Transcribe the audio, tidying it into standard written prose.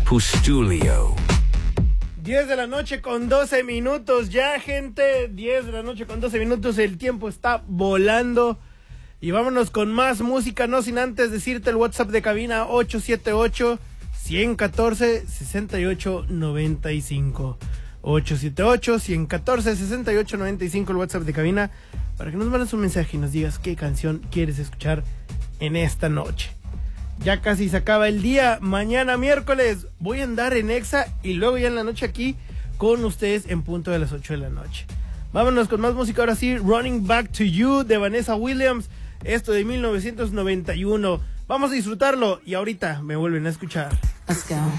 Pustulio. 10 de la noche con 12 minutos ya, gente. 10 de la noche con 12 minutos. El tiempo está volando. Y vámonos con más música, no sin antes decirte el WhatsApp de cabina 878-114-6895. 878-114-6895, el WhatsApp de cabina, para que nos mandes un mensaje y nos digas qué canción quieres escuchar en esta noche. Ya casi se acaba el día. Mañana miércoles voy a andar en Exa y luego ya en la noche aquí con ustedes en punto de las 8 de la noche. Vámonos con más música ahora sí. Running Back to You de Vanessa Williams. Esto de 1991. Vamos a disfrutarlo y ahorita me vuelven a escuchar. Let's go.